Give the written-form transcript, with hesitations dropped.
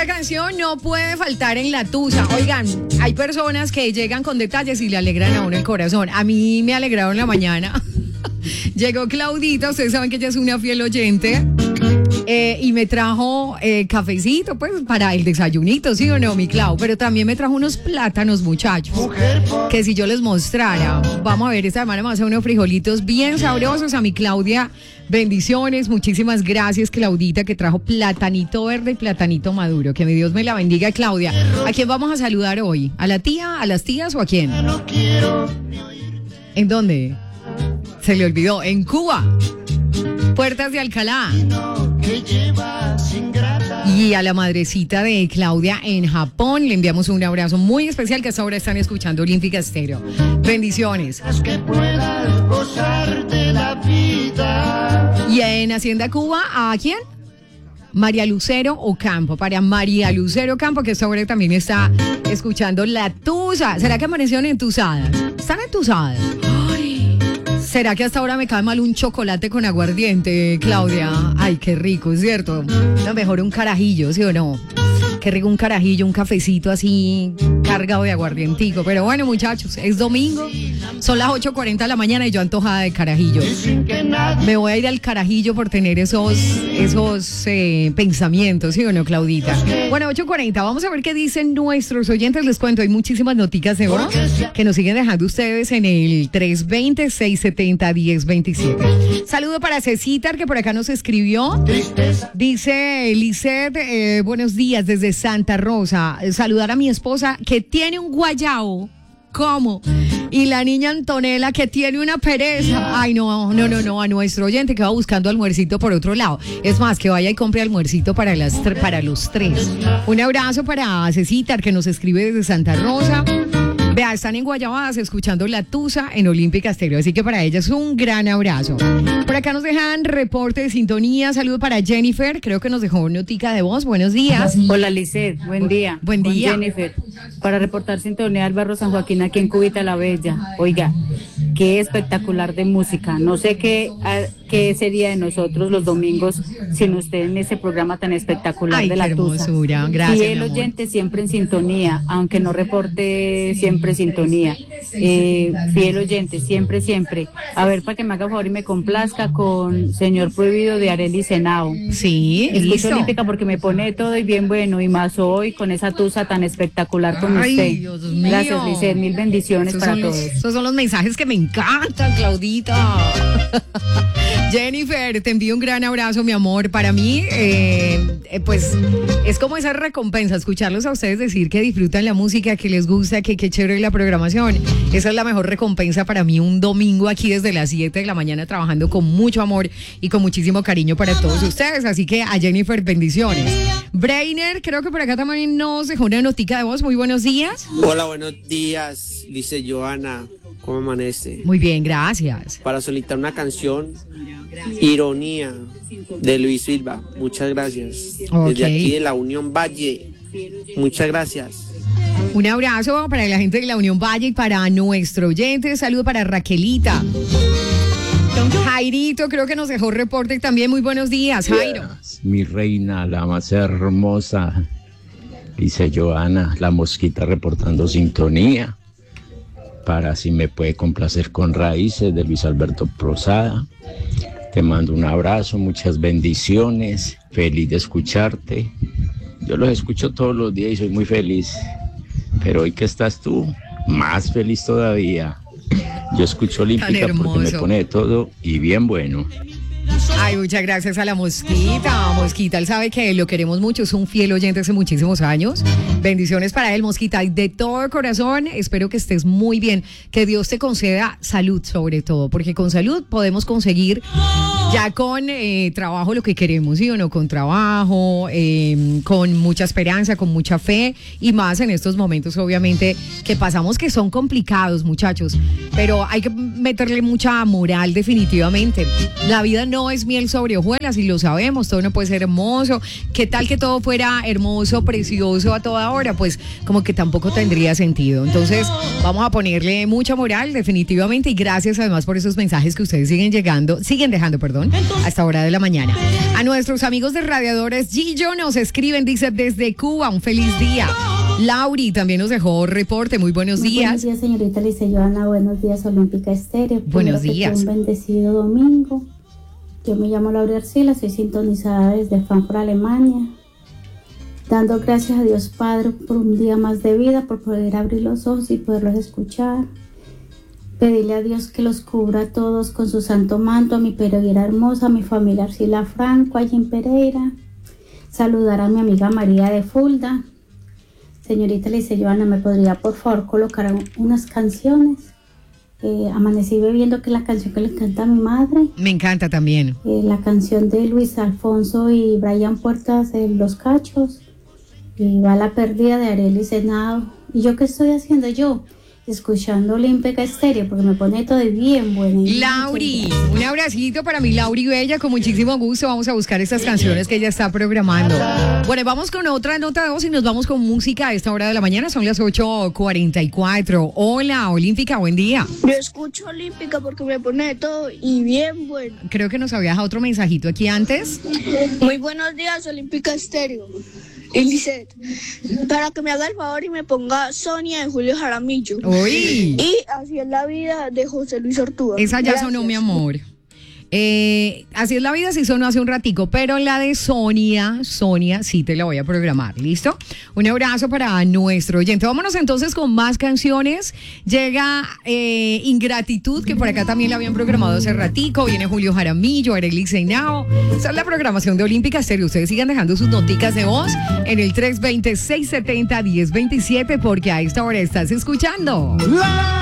Esta canción no puede faltar en la tusa. Oigan, hay personas que llegan con detalles y le alegran a uno el corazón. A mí me alegraron la mañana. Llegó Claudita, ustedes saben que ella es una fiel oyente. Y me trajo cafecito, pues, para el desayunito, ¿sí o no, mi Clau? Pero también me trajo unos plátanos, muchachos, que si yo les mostrara, vamos a ver, esta semana me va a hacer unos frijolitos bien sabrosos. A mi Claudia, bendiciones, muchísimas gracias, Claudita, que trajo platanito verde y platanito maduro. Que mi Dios me la bendiga, Claudia. ¿A quién vamos a saludar hoy? ¿A la tía, a las tías o a quién? ¿En dónde? Se le olvidó, en Cuba. Puertas de Alcalá. Y a la madrecita de Claudia en Japón le enviamos un abrazo muy especial, que hasta ahora están escuchando Olímpica Estéreo. Bendiciones. Y en Hacienda Cuba, ¿a quién? María Lucero Ocampo. Para María Lucero Ocampo, que hasta ahora también está escuchando La Tusa. ¿Será que amanecieron entusadas? ¿Están entusadas? ¿Será que hasta ahora me cae mal un chocolate con aguardiente, Claudia? Ay, qué rico, ¿cierto? No, mejor un carajillo, ¿sí o no? Qué rico un carajillo, un cafecito así cargado de aguardientico. Pero bueno, muchachos, es domingo, son las 8:40 de la mañana y yo antojada de carajillo. Me voy a ir al carajillo por tener esos pensamientos, ¿sí o no, Claudita? Bueno, 8:40, vamos a ver qué dicen nuestros oyentes. Les cuento, hay muchísimas noticas de voz que nos siguen dejando ustedes en el 320-670-1027. Saludo para Cecitar, que por acá nos escribió. Dice Lisette, buenos días desde Santa Rosa. Saludar a mi esposa que tiene un guayabo. ¿Cómo? Y la niña Antonella que tiene una pereza. Ay, no, a nuestro oyente que va buscando almuercito por otro lado. Es más, que vaya y compre almuercito para los tres. Un abrazo para Cecitar, que nos escribe desde Santa Rosa. Vea, están en Guayabadas escuchando La Tusa en Olímpica Estéreo, así que para ellas un gran abrazo. Por acá nos dejan reporte de sintonía. Saludo para Jennifer, creo que nos dejó notica de voz. Buenos días. Hola, Lisette, buen día. Buen día. Jennifer, para reportar sintonía del barrio San Joaquín aquí en Cubita la Bella. Oiga, qué espectacular de música. No sé qué sería de nosotros los domingos sin usted en ese programa tan espectacular de La Tusa. Gracias. Y el oyente siempre en sintonía, aunque no reporte siempre sintonía. Fiel oyente, siempre. A ver, para que me haga favor y me complazca con Señor Prohibido de Arely Senao. Sí, escucho Olímpica porque me pone todo y bien bueno, y más hoy con esa tusa tan espectacular con usted. Dios mío. Gracias, Lisette, mil bendiciones para todos. Esos son los mensajes que me encantan, Claudita. Jennifer, te envío un gran abrazo, mi amor. Para mí, pues es como esa recompensa, escucharlos a ustedes decir que disfrutan la música, que les gusta, que chévere la programación. Esa es la mejor recompensa para mí, un domingo aquí desde las 7 de la mañana trabajando con mucho amor y con muchísimo cariño para todos ustedes. Así que a Jennifer, bendiciones. Brainer, creo que por acá también nos dejó una notica de voz. Muy buenos días. Hola, buenos días, dice Joana. ¿Cómo amanece? Muy bien, gracias. Para solicitar una canción, Ironía, de Luis Silva. Muchas gracias. Okay. Desde aquí de la Unión Valle. Muchas gracias. Un abrazo para la gente de la Unión Valle y para nuestro oyente. Saludo para Raquelita. Jairito, creo que nos dejó reporte también. Muy buenos días, Jairo. Mi reina, la más hermosa, dice Joana, la mosquita reportando sintonía. Para si me puede complacer con Raíces de Luis Alberto Posada. Te mando un abrazo, muchas bendiciones, feliz de escucharte. Yo los escucho todos los días y soy muy feliz, pero hoy que estás tú, más feliz todavía. Yo escucho Olímpica porque me pone de todo y bien bueno. Ay, muchas gracias a la Mosquita. Mosquita, él sabe que lo queremos mucho, es un fiel oyente hace muchísimos años. Bendiciones para él, Mosquita, y de todo corazón espero que estés muy bien, que Dios te conceda salud sobre todo, porque con salud podemos conseguir ya con trabajo lo que queremos, ¿sí o no? Con trabajo, con mucha esperanza, con mucha fe, y más en estos momentos obviamente que pasamos, que son complicados, muchachos, pero hay que meterle mucha moral definitivamente. La vida no es miel sobre hojuelas y lo sabemos, todo no puede ser hermoso. ¿Qué tal que todo fuera hermoso, precioso a toda hora? Pues como que tampoco tendría sentido. Entonces vamos a ponerle mucha moral definitivamente y gracias además por esos mensajes que ustedes siguen dejando, a esta hora de la mañana. A nuestros amigos de Radiadores, Gillo nos escriben, dice desde Cuba, un feliz día. Lauri también nos dejó reporte, muy buenos días. Buenos días, señorita Lice Joana, buenos días, Olímpica Estéreo. Buenos días. Un bendecido domingo. Yo me llamo Laura Arcila, soy sintonizada desde Frankfurt, Alemania. Dando gracias a Dios Padre por un día más de vida, por poder abrir los ojos y poderlos escuchar. Pedirle a Dios que los cubra a todos con su santo manto, a mi peregrina hermosa, a mi familia Arcila Franco, allí en Pereira. Saludar a mi amiga María de Fulda. Señorita Lice Joana, ¿me podría por favor colocar unas canciones? Amanecí bebiendo, que es la canción que le encanta a mi madre. Me encanta también. La canción de Luis Alfonso y Brian Puertas, Los Cachos. Y va la pérdida de Arely Senado. ¿Y yo qué estoy haciendo yo? Escuchando Olímpica Estéreo, porque me pone todo bien bueno. Lauri, un abracito para mi Lauri Bella, con muchísimo gusto. Vamos a buscar estas canciones que ella está programando. Bueno, vamos con otra nota de voz y nos vamos con música a esta hora de la mañana. Son las 8:44. Hola, Olímpica, buen día. Yo escucho Olímpica porque me pone de todo y bien bueno. Creo que nos había dejado otro mensajito aquí antes. Muy buenos días, Olímpica Estéreo. Y Lisette, para que me haga el favor y me ponga Sonia de Julio Jaramillo. Uy. Y Así es la vida de José Luis Ortúa. Esa ya sonó, mi amor. Así es la vida, sí sonó hace un ratico, pero la de Sonia, sí te la voy a programar, ¿listo? Un abrazo para nuestro oyente. Vámonos entonces con más canciones. Llega Ingratitud, que por acá también la habían programado hace ratico. Viene Julio Jaramillo, Arely Senado. Esa es la programación de Olímpica Estéreo. Ustedes sigan dejando sus noticas de voz en el 320-670-1027, porque a esta hora estás escuchando.